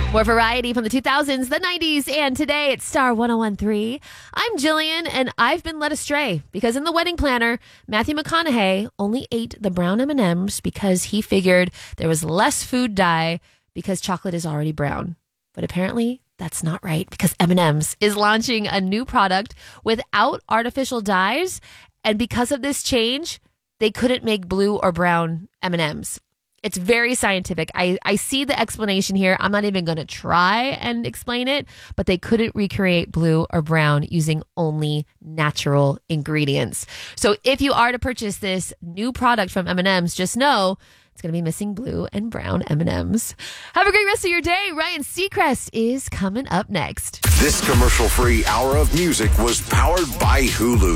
More variety from the 2000s, the 90s, and today it's Star 1013. I'm Jillian, and I've been led astray because in the wedding planner, Matthew McConaughey only ate the brown M&Ms because he figured there was less food dye because chocolate is already brown. But apparently, that's not right because M&M's is launching a new product without artificial dyes, and because of this change, they couldn't make blue or brown M&Ms. It's very scientific. I see the explanation here. I'm not even going to try and explain it, but they couldn't recreate blue or brown using only natural ingredients. So if you are to purchase this new product from M&M's, just know it's going to be missing blue and brown M&Ms. Have a great rest of your day. Ryan Seacrest is coming up next. This commercial-free hour of music was powered by Hulu.